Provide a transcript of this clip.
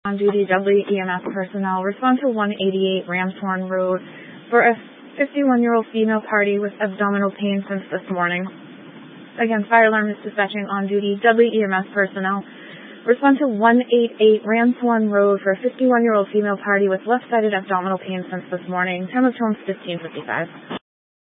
On duty WEMS personnel respond to 188 Ramshorn Road for a 51-year-old female party with abdominal pain since this morning. Again, fire alarm is dispatching on duty WEMS personnel. Respond to 188 Ramshorn Road for a 51-year-old female party with left-sided abdominal pain since this morning. Time of home 15:55.